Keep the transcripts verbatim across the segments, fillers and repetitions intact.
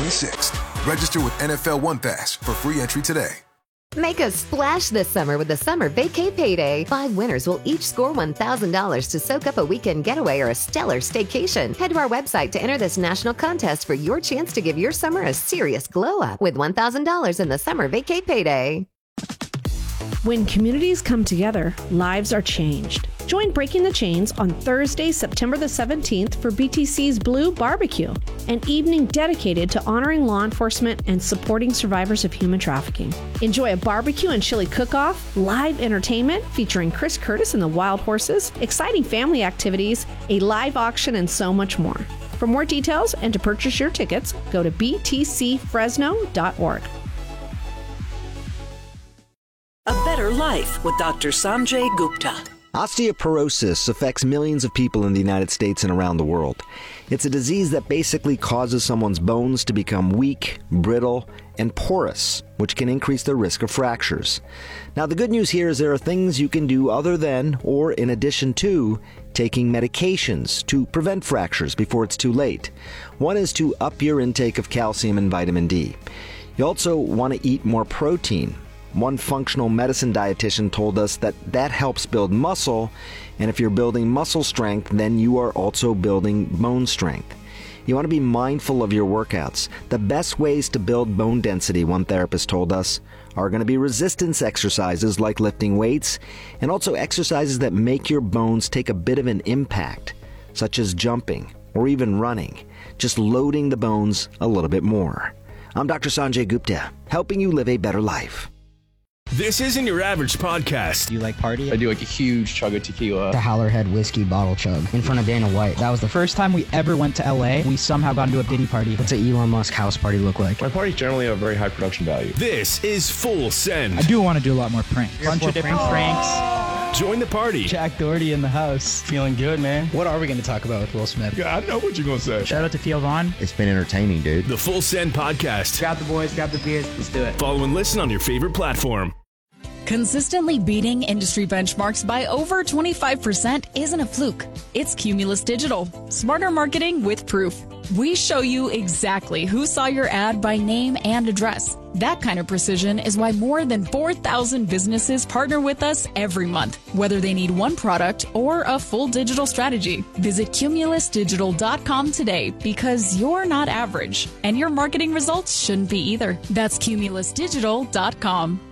twenty-sixth. Register with N F L One Pass for free entry today. Make a splash this summer with the Summer Vacay Payday. Five winners will each score one thousand dollars to soak up a weekend getaway or a stellar staycation. Head to our website to enter this national contest for your chance to give your summer a serious glow up with one thousand dollars in the Summer Vacay Payday. When communities come together, lives are changed. Join Breaking the Chains on Thursday, September the seventeenth for B T C's Blue Barbecue, an evening dedicated to honoring law enforcement and supporting survivors of human trafficking. Enjoy a barbecue and chili cook-off, live entertainment featuring Chris Curtis and the Wild Horses, exciting family activities, a live auction, and so much more. For more details and to purchase your tickets, go to b t c fresno dot org. A Better Life with Doctor Sanjay Gupta. Osteoporosis affects millions of people in the United States and around the world. It's a disease that basically causes someone's bones to become weak, brittle, and porous, which can increase their risk of fractures. Now, the good news here is there are things you can do other than, or in addition to, taking medications to prevent fractures before it's too late. One is to up your intake of calcium and vitamin D. You also want to eat more protein. One functional medicine dietitian told us that that helps build muscle, and if you're building muscle strength, then you are also building bone strength. You want to be mindful of your workouts. The best ways to build bone density, one therapist told us, are going to be resistance exercises like lifting weights, and also exercises that make your bones take a bit of an impact, such as jumping or even running, just loading the bones a little bit more. I'm Doctor Sanjay Gupta, helping you live a better life. This isn't your average podcast. Do you like party? I do like a huge chug of tequila. The Howlerhead whiskey bottle chug in front of Dana White. That was the first time we ever went to L A. We somehow got into a Diddy party. What's an Elon Musk house party look like? My parties generally have very high production value. This is Full Send. I do want to do a lot more pranks. A bunch of different pranks. Join the party. Jack Doherty in the house. Feeling good, man. What are we going to talk about with Will Smith? Yeah, I know what you're going to say. Shout out to Theo Vaughn. It's been entertaining, dude. The Full Send podcast. Grab the boys, grab the beers. Let's do it. Follow and listen on your favorite platform. Consistently beating industry benchmarks by over twenty-five percent isn't a fluke. It's Cumulus Digital. Smarter marketing with proof. We show you exactly who saw your ad by name and address. That kind of precision is why more than four thousand businesses partner with us every month, whether they need one product or a full digital strategy. Visit cumulus digital dot com today because you're not average, and your marketing results shouldn't be either. That's cumulus digital dot com.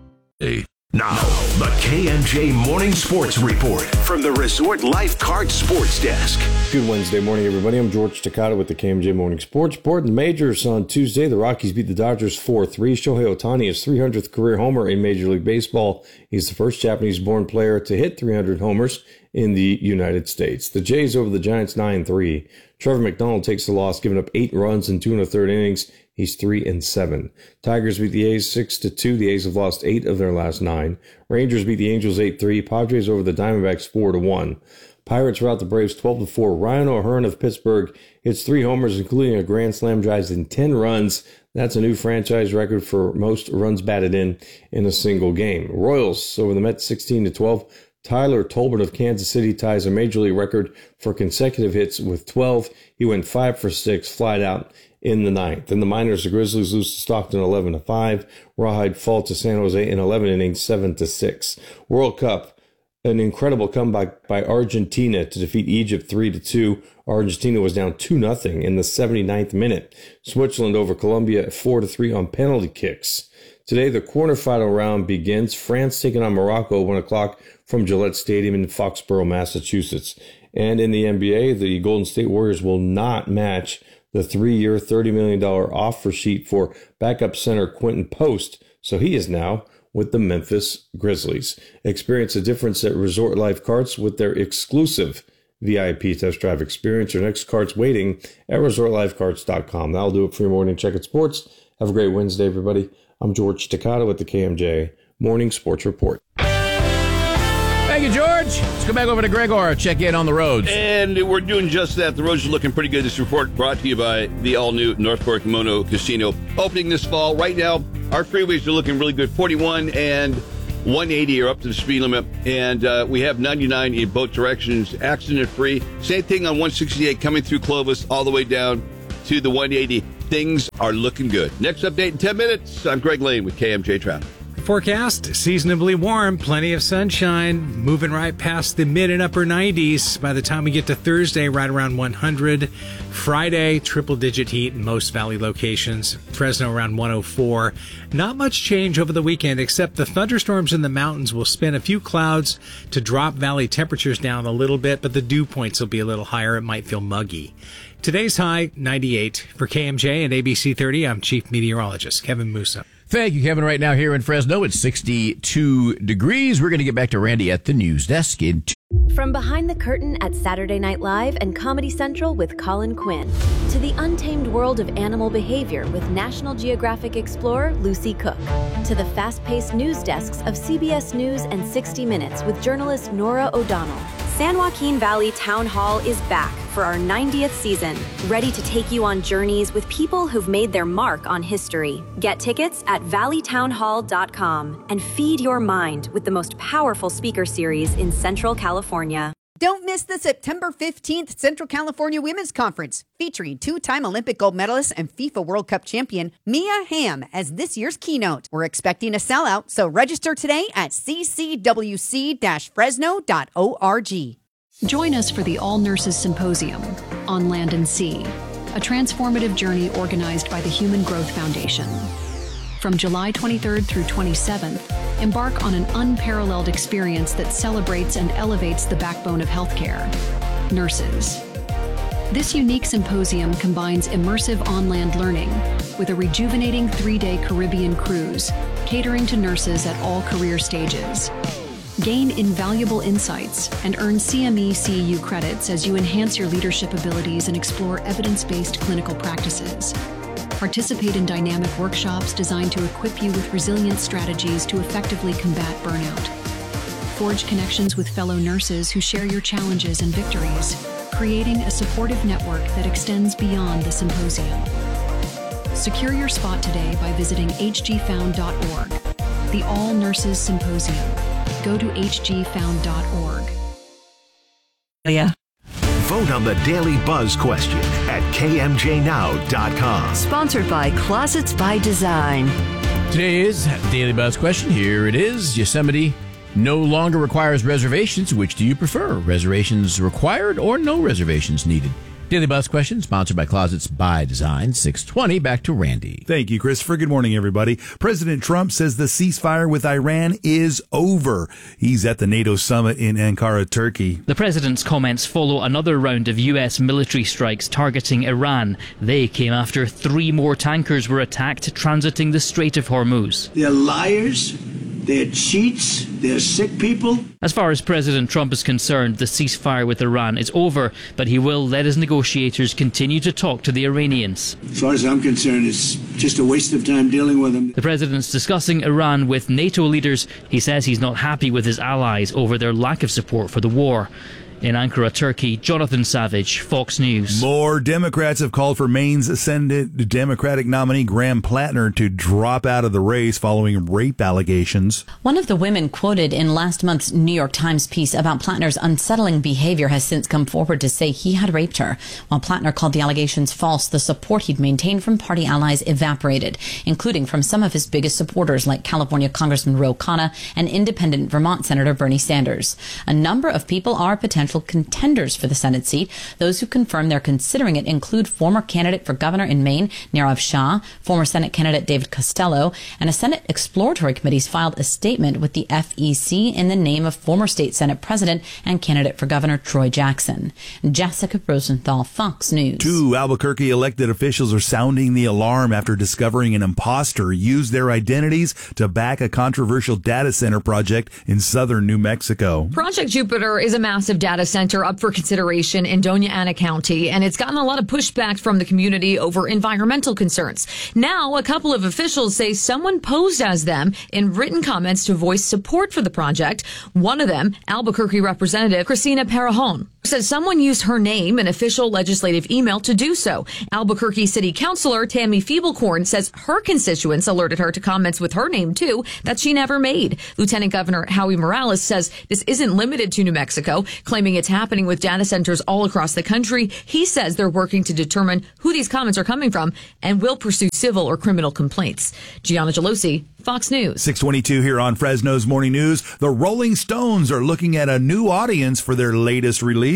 Now, the K M J Morning Sports Report from the Resort Lifeguard Sports Desk. Good Wednesday morning, everybody. I'm George Takata with the K M J Morning Sports Report. In the majors on Tuesday, the Rockies beat the Dodgers four three. Shohei Ohtani, his three hundredth career homer in Major League Baseball. He's the first Japanese-born player to hit three hundred homers in the United States. The Jays over the Giants nine three. Trevor McDonald takes the loss, giving up eight runs in two and a third innings. He's three and seven. Tigers beat the A's six to two. The A's have lost eight of their last nine. Rangers beat the Angels eight three. Padres over the Diamondbacks four to one. Pirates rout the Braves twelve to four. Ryan O'Hearn of Pittsburgh hits three homers, including a grand slam, drives in ten runs. That's a new franchise record for most runs batted in in a single game. Royals over the Mets sixteen to twelve. Tyler Tolbert of Kansas City ties a major league record for consecutive hits with twelve. He went five for six, flied out in the ninth. In the minors, the Grizzlies lose to Stockton eleven to five. Rawhide fall to San Jose in eleven innings, seven to six. World Cup, an incredible comeback by Argentina to defeat Egypt three to two. Argentina was down two nothing in the seventy-ninth minute. Switzerland over Colombia four to three on penalty kicks. Today, the quarterfinal round begins. France taking on Morocco, one o'clock from Gillette Stadium in Foxborough, Massachusetts. And in the N B A, the Golden State Warriors will not match the three-year, thirty million dollars offer sheet for backup center Quentin Post, so he is now with the Memphis Grizzlies. Experience the difference at Resort Life Carts with their exclusive V I P test drive experience. Your next cart's waiting at resort life carts dot com. That'll do it for your morning check at sports. Have a great Wednesday, everybody. I'm George Takata with the K M J Morning Sports Report. Thank you, George. Let's go back over to Gregor, check in on the roads. And we're doing just that. The roads are looking pretty good. This report brought to you by the all-new Northport Kimono Casino. Opening this fall. Right now, our freeways are looking really good. forty-one and one eighty are up to the speed limit. And uh, we have ninety-nine in both directions, accident-free. Same thing on one sixty-eight coming through Clovis all the way down to the one eighty. things are looking good. Next update in ten minutes. I'm Greg Lane with K M J Traffic. Forecast, seasonably warm, plenty of sunshine, moving right past the mid and upper nineties. By the time we get to Thursday, right around one hundred. Friday, triple-digit heat in most valley locations. Fresno around one oh four. Not much change over the weekend, except the thunderstorms in the mountains will spin a few clouds to drop valley temperatures down a little bit, but the dew points will be a little higher. It might feel muggy. Today's high, ninety-eight. For K M J and A B C thirty, I'm Chief Meteorologist Kevin Musa. Thank you, Kevin. Right now here in Fresno, it's sixty-two degrees. We're going to get back to Randy at the news desk in two. From behind the curtain at Saturday Night Live and Comedy Central with Colin Quinn, to the untamed world of animal behavior with National Geographic explorer Lucy Cook, to the fast-paced news desks of C B S News and sixty minutes with journalist Nora O'Donnell. San Joaquin Valley Town Hall is back for our ninetieth season, ready to take you on journeys with people who've made their mark on history. Get tickets at valley town hall dot com and feed your mind with the most powerful speaker series in Central California. Don't miss the September fifteenth Central California Women's Conference, featuring two-time Olympic gold medalist and FIFA World Cup champion Mia Hamm as this year's keynote. We're expecting a sellout, so register today at c c w c dash fresno dot org. Join us for the All Nurses Symposium on Land and Sea, a transformative journey organized by the Human Growth Foundation. From July twenty-third through twenty-seventh, embark on an unparalleled experience that celebrates and elevates the backbone of healthcare, nurses. This unique symposium combines immersive on-land learning with a rejuvenating three-day Caribbean cruise, catering to nurses at all career stages. Gain invaluable insights and earn C M E C E U credits as you enhance your leadership abilities and explore evidence-based clinical practices. Participate in dynamic workshops designed to equip you with resilient strategies to effectively combat burnout. Forge connections with fellow nurses who share your challenges and victories, creating a supportive network that extends beyond the symposium. Secure your spot today by visiting h g found dot org. The All Nurses Symposium. Go to h g found dot org. Yeah. Vote on the Daily Buzz question at k m j now dot com. Sponsored by Closets by Design. Today is Daily Buzz question. Here it is. Yosemite no longer requires reservations. Which do you prefer? Reservations required or no reservations needed? Daily Buzz question, sponsored by Closets by Design. six twenty, back to Randy. Thank you, Christopher. Good morning, everybody. President Trump says the ceasefire with Iran is over. He's at the NATO summit in Ankara, Turkey. The president's comments follow another round of U S military strikes targeting Iran. They came after three more tankers were attacked transiting the Strait of Hormuz. They're liars. They're cheats. They're sick people. As far as President Trump is concerned, the ceasefire with Iran is over, but he will let his negotiators continue to talk to the Iranians. As far as I'm concerned, it's just a waste of time dealing with them. The president's discussing Iran with NATO leaders. He says he's not happy with his allies over their lack of support for the war. In Ankara, Turkey, Jonathan Savage, Fox News. More Democrats have called for Maine's Senate Democratic nominee Graham Plattner to drop out of the race following rape allegations. One of the women quoted in last month's New York Times piece about Plattner's unsettling behavior has since come forward to say he had raped her. While Plattner called the allegations false, the support he'd maintained from party allies evaporated, including from some of his biggest supporters like California Congressman Ro Khanna and independent Vermont Senator Bernie Sanders. A number of people are potential contenders for the Senate seat. Those who confirm they're considering it include former candidate for governor in Maine, Nirav Shah, former Senate candidate David Costello, and a Senate exploratory committee's filed a statement with the F E C in the name of former state Senate president and candidate for governor Troy Jackson. Jessica Rosenthal, Fox News. Two Albuquerque elected officials are sounding the alarm after discovering an imposter used their identities to back a controversial data center project in southern New Mexico. Project Jupiter is a massive data center up for consideration in Doña Ana County, and it's gotten a lot of pushback from the community over environmental concerns. Now, a couple of officials say someone posed as them in written comments to voice support for the project. One of them, Albuquerque Representative Cristina Parajon. says someone used her name in official legislative email to do so. Albuquerque City Councilor Tammy Feeblecorn says her constituents alerted her to comments with her name, too, that she never made. Lieutenant Governor Howie Morales says this isn't limited to New Mexico, claiming it's happening with data centers all across the country. He says they're working to determine who these comments are coming from and will pursue civil or criminal complaints. Gianna Gelosi, Fox News. six twenty-two here on Fresno's Morning News. The Rolling Stones are looking at a new audience for their latest release.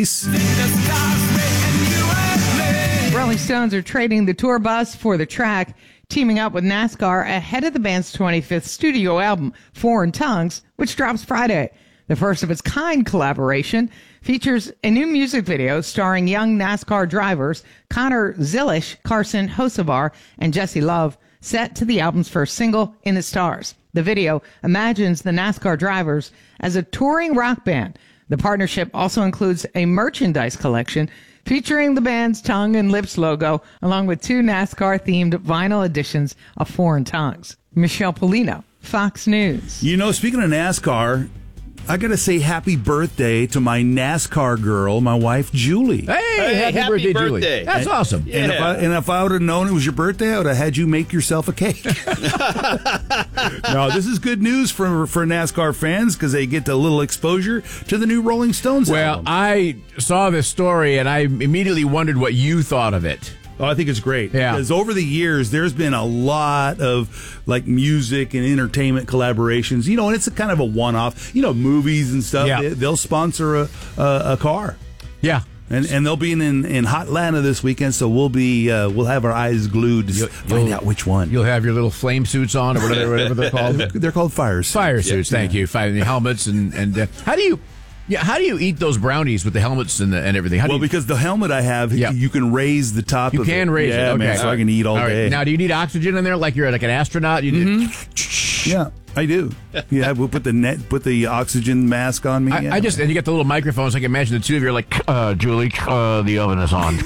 Rolling Stones are trading the tour bus for the track, teaming up with NASCAR ahead of the band's twenty-fifth studio album, Foreign Tongues, which drops Friday. The first of its kind collaboration features a new music video starring young NASCAR drivers Connor Zilish, Carson Hocevar, and Jesse Love, set to the album's first single, In the Stars. The video imagines the NASCAR drivers as a touring rock band. The partnership also includes a merchandise collection featuring the band's Tongue and Lips logo, along with two NASCAR-themed vinyl editions of Foreign Tongues. Michelle Polino, Fox News. You know, speaking of NASCAR, I got to say happy birthday to my NASCAR girl, my wife, Julie. Hey, hey happy, happy birthday, birthday, Julie. That's and, awesome. And, Yeah. if I, and if I would have known it was your birthday, I would have had you make yourself a cake. No, this is good news for, for NASCAR fans because they get a little exposure to the new Rolling Stones Well, album. I saw this story, and I immediately wondered what you thought of it. Oh, I think it's great. Yeah. Because over the years, there's been a lot of like music and entertainment collaborations, you know, and it's a kind of a one-off, you know, movies and stuff. Yeah. They, they'll sponsor a, a, a car. Yeah. And and they'll be in, in, in Hotlanta this weekend, so we'll be uh, we'll have our eyes glued to You'll- find you'll- out which one. You'll have your little flame suits on, or whatever, whatever they're called. They're called fire suits. Fire suits. Yeah. Thank you. Fire helmets and and uh, how do you? Yeah, how do you eat those brownies with the helmets and the, and everything? How do Well, you, because the helmet I have, Yeah. you can raise the top you of can it. raise yeah, it. Okay. man, so I can eat all, right. day. Now, do you need oxygen in there like you're like an astronaut? You Yeah, I do. Yeah, we'll put the net, put the oxygen mask on me. I, yeah. I just and you got the little microphones. I can imagine the two of you are like, uh, Julie, uh, the oven is on.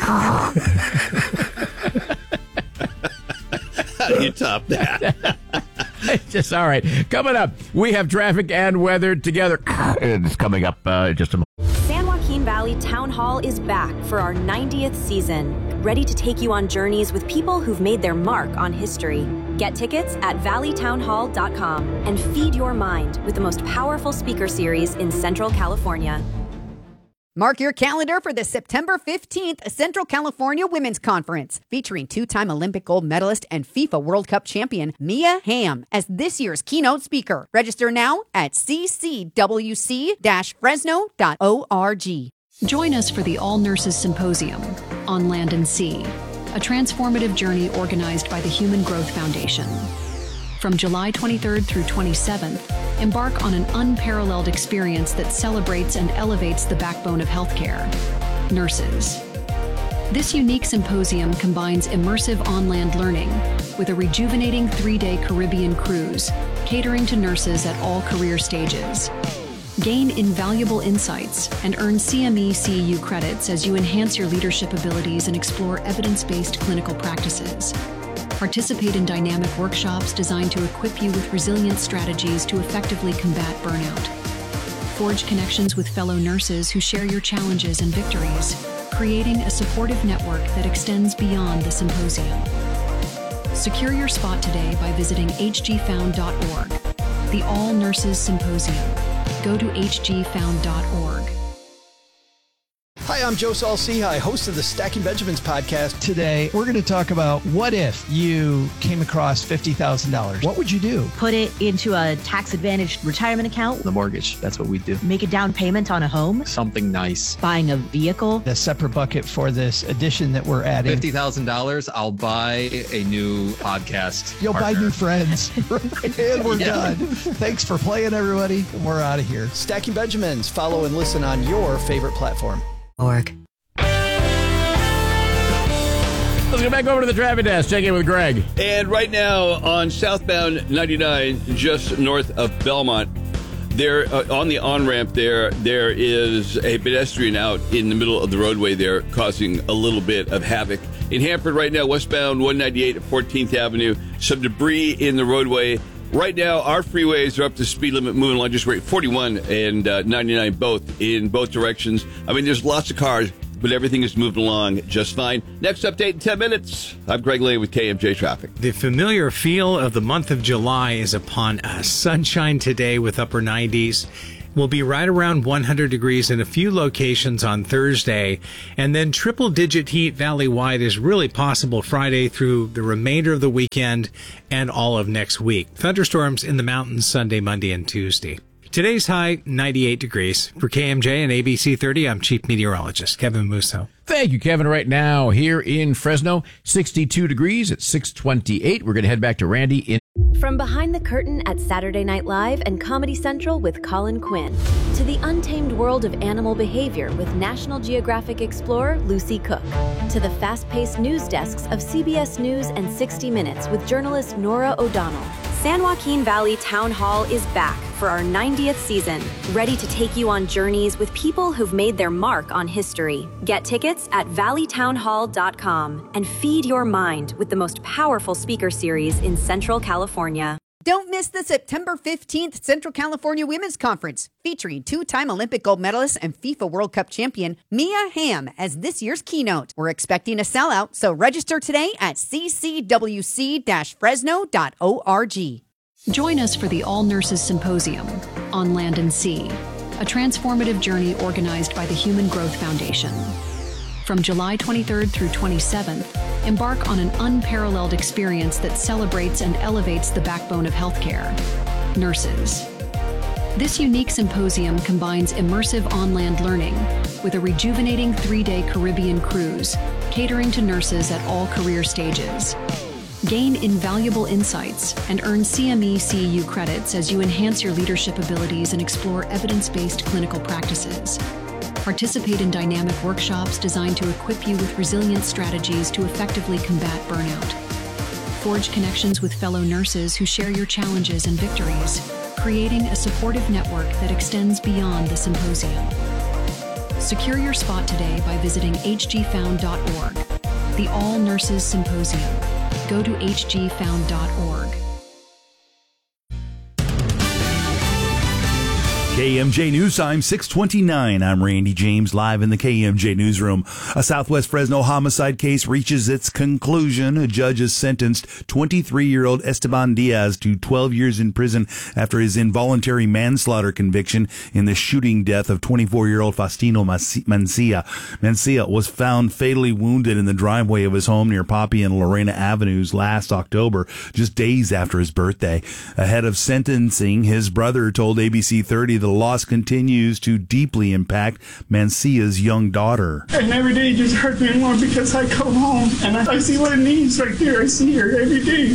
How do you top that? It's just all right. Coming up, we have traffic and weather together. It's coming up uh, just a moment. San Joaquin Valley Town Hall is back for our ninetieth season, ready to take you on journeys with people who've made their mark on history. Get tickets at valley town hall dot com and feed your mind with the most powerful speaker series in Central California. Mark your calendar for the September fifteenth Central California Women's Conference, featuring two-time Olympic gold medalist and FIFA World Cup champion Mia Hamm as this year's keynote speaker. Register now at c c w c dash fresno dot org. Join us for the All Nurses Symposium on Land and Sea, a transformative journey organized by the Human Growth Foundation. From July twenty-third through twenty-seventh, embark on an unparalleled experience that celebrates and elevates the backbone of healthcare, nurses. This unique symposium combines immersive on-land learning with a rejuvenating three-day Caribbean cruise, catering to nurses at all career stages. Gain invaluable insights and earn C M E C E U credits as you enhance your leadership abilities and explore evidence-based clinical practices. Participate in dynamic workshops designed to equip you with resilient strategies to effectively combat burnout. Forge connections with fellow nurses who share your challenges and victories, creating a supportive network that extends beyond the symposium. Secure your spot today by visiting h g found dot org. The All Nurses Symposium. Go to h g found dot org. Hi, I'm Joe Saul-Sehy, host of the Stacking Benjamins podcast. Today, we're going to talk about what if you came across fifty thousand dollars? What would you do? Put it into a tax-advantaged retirement account. The mortgage, that's what we do. Make a down payment on a home. Something nice. Buying a vehicle. A separate bucket for this addition that we're adding. fifty thousand dollars, I'll buy a new podcast. You'll partner. buy new friends. And we're Yeah. done. Thanks for playing, everybody. We're out of here. Stacking Benjamins. Follow and listen on your favorite platform. Org. Let's go back over to the traffic desk. Check in with Greg. And right now on southbound ninety-nine, just north of Belmont, there uh, on the on-ramp there, there is a pedestrian out in the middle of the roadway there, causing a little bit of havoc. In Hanford right now, westbound one ninety-eight at fourteenth Avenue, some debris in the roadway Right now, our freeways are up to speed limit moving along just right, forty-one and uh, ninety-nine both in both directions. I mean, there's lots of cars, but everything is moving along just fine. Next update in ten minutes. I'm Greg Lane with K M J Traffic. The familiar feel of the month of July is upon us. Sunshine today with upper nineties. Will be right around one hundred degrees in a few locations on Thursday. And then triple-digit heat valley-wide is really possible Friday through the remainder of the weekend and all of next week. Thunderstorms in the mountains Sunday, Monday, and Tuesday. Today's high, ninety-eight degrees. For K M J and A B C thirty, I'm Chief Meteorologist Kevin Musso. Thank you, Kevin. Right now, here in Fresno, sixty-two degrees at six twenty-eight. We're going to head back to Randy in... From behind the curtain at Saturday Night Live and Comedy Central with Colin Quinn, to the untamed world of animal behavior with National Geographic explorer Lucy Cook, to the fast-paced news desks of C B S News and sixty minutes with journalist Nora O'Donnell. San Joaquin Valley Town Hall is back for our ninetieth season, ready to take you on journeys with people who've made their mark on history. Get tickets at valley town hall dot com and feed your mind with the most powerful speaker series in Central California. Don't miss the September fifteenth Central California Women's Conference, featuring two-time Olympic gold medalist and FIFA World Cup champion Mia Hamm as this year's keynote. We're expecting a sellout, so register today at c c w c dash fresno dot org. Join us for the All Nurses Symposium on Land and Sea, a transformative journey organized by the Human Growth Foundation. From July twenty-third through twenty-seventh, embark on an unparalleled experience that celebrates and elevates the backbone of healthcare, nurses. This unique symposium combines immersive on-land learning with a rejuvenating three-day Caribbean cruise, catering to nurses at all career stages. Gain invaluable insights and earn C M E C U credits as you enhance your leadership abilities and explore evidence-based clinical practices. Participate in dynamic workshops designed to equip you with resilient strategies to effectively combat burnout. Forge connections with fellow nurses who share your challenges and victories, creating a supportive network that extends beyond the symposium. Secure your spot today by visiting h g found dot org. The All Nurses Symposium. Go to h g found dot org. K M J News Time, six twenty-nine. I'm Randy James, live in the K M J Newsroom. A Southwest Fresno homicide case reaches its conclusion. A judge has sentenced twenty-three-year-old Esteban Diaz to twelve years in prison after his involuntary manslaughter conviction in the shooting death of twenty-four-year-old Faustino Mancia. Mancia was found fatally wounded in the driveway of his home near Poppy and Lorena Avenues last October, just days after his birthday. Ahead of sentencing, his brother told A B C thirty the loss continues to deeply impact Mancia's young daughter. And every day it just hurts me more because I come home and I, I see what it needs right there. I see her every day.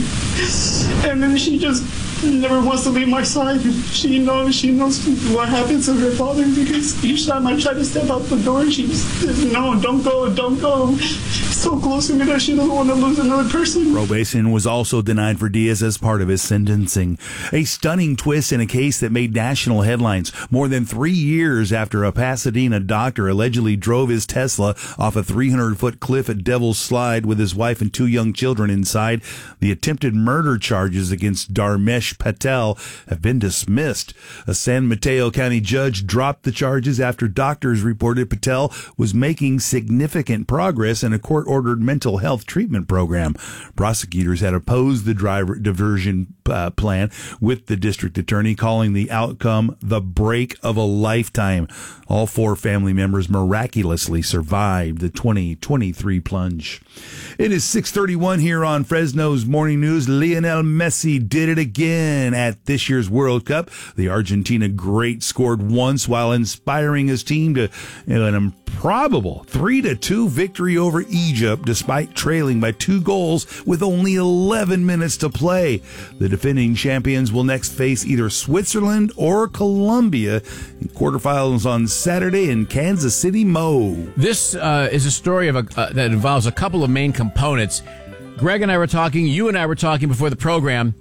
And then she just never wants to leave my side. She knows she knows what happened to her father because each time I try to step out the door, she just says, no, don't go, don't go. So close to me that she doesn't want to lose another person. Probation was also denied for Diaz as part of his sentencing. A stunning twist in a case that made national headlines more than three years after a Pasadena doctor allegedly drove his Tesla off a three hundred foot cliff at Devil's Slide with his wife and two young children inside. The attempted murder charges against Dharmesh Patel have been dismissed. A San Mateo County judge dropped the charges after doctors reported Patel was making significant progress in a court-ordered mental health treatment program. Prosecutors had opposed the driver diversion uh, plan with the district attorney, calling the outcome the break of a lifetime. All four family members miraculously survived the twenty twenty-three plunge. It is six thirty-one here on Fresno's Morning News. Lionel Messi did it again at this year's World Cup. The Argentina great scored once while inspiring his team to you know, an improbable three to two victory over Egypt despite trailing by two goals with only eleven minutes to play. The defending champions will next face either Switzerland or Colombia in quarterfinals on Saturday in Kansas City, Mo. This uh, is a story of a, uh, that involves a couple of main components. Greg and I were talking, you and I were talking before the program.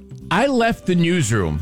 I left the newsroom,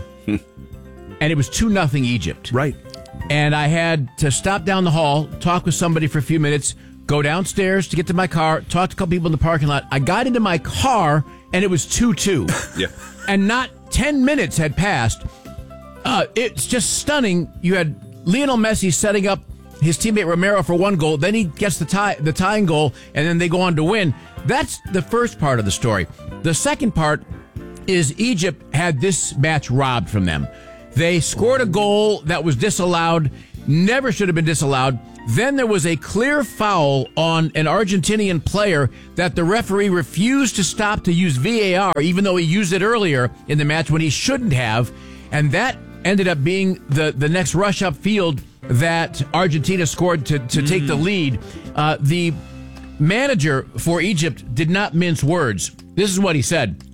and it was two nothing Egypt. Right. And I had to stop down the hall, talk with somebody for a few minutes, go downstairs to get to my car, talk to a couple people in the parking lot. I got into my car, and it was two two. Yeah. And not ten minutes had passed. Uh, it's just stunning. You had Lionel Messi setting up his teammate Romero for one goal. Then he gets the tie, the tying goal, and then they go on to win. That's the first part of the story. The second part is Egypt had this match robbed from them. They scored a goal that was disallowed, never should have been disallowed. Then there was a clear foul on an Argentinian player that the referee refused to stop to use V A R, even though he used it earlier in the match when he shouldn't have. And that ended up being the, the next rush upfield that Argentina scored to, to mm. take the lead. Uh, the manager for Egypt did not mince words. This is what he said.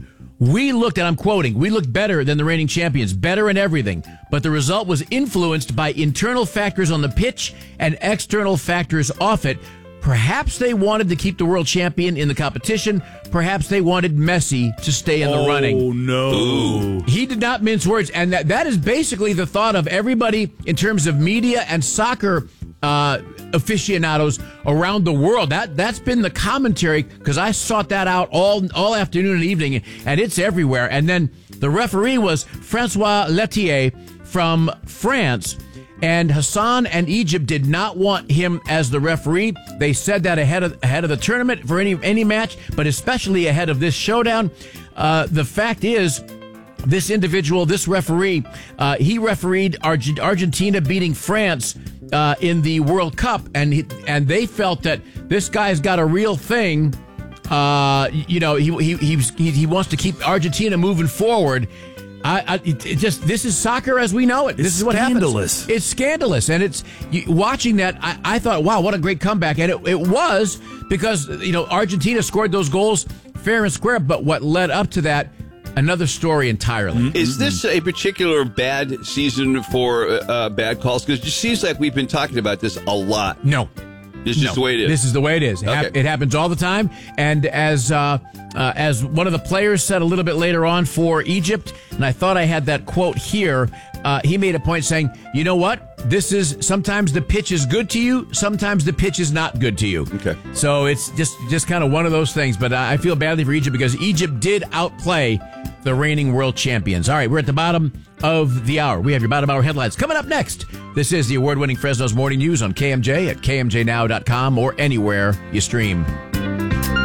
We looked, and I'm quoting, we looked better than the reigning champions, better in everything, but the result was influenced by internal factors on the pitch and external factors off it. Perhaps they wanted to keep the world champion in the competition. Perhaps they wanted Messi to stay in the oh, running. Oh, no. Ooh. He did not mince words, and that, that is basically the thought of everybody in terms of media and soccer uh, aficionados around the world. That, that's been the commentary, because I sought that out all, all afternoon and evening, and it's everywhere. And then the referee was Francois Lettier from France, and Hassan and Egypt did not want him as the referee. They said that ahead of ahead of the tournament for any any match, but especially ahead of this showdown. Uh, the fact is, this individual, this referee, uh, he refereed Arge- Argentina beating France uh, in the World Cup, and he, and they felt that this guy's got a real thing. Uh, you know, he he he he wants to keep Argentina moving forward. I, I it, it just this is soccer as we know it. It's this is what scandalous. happens. It's scandalous, and it's you, watching that. I, I thought, wow, what a great comeback, and it, it was because you know Argentina scored those goals fair and square. But what led up to that, another story entirely. Is this a particular bad season for uh, bad calls? Because it just seems like we've been talking about this a lot. No. This is no, just the way it is. This is the way it is. It, okay. hap- it happens all the time. And as uh, uh, as one of the players said a little bit later on for Egypt, and I thought I had that quote here, uh, he made a point saying, you know what? This is sometimes the pitch is good to you, sometimes the pitch is not good to you. Okay. So it's just, just kind of one of those things. But I feel badly for Egypt because Egypt did outplay the reigning world champions. All right, we're at the bottom of the hour. We have your bottom hour headlines coming up next. This is the award-winning Fresno's Morning News on K M J at K M J now dot com or anywhere you stream.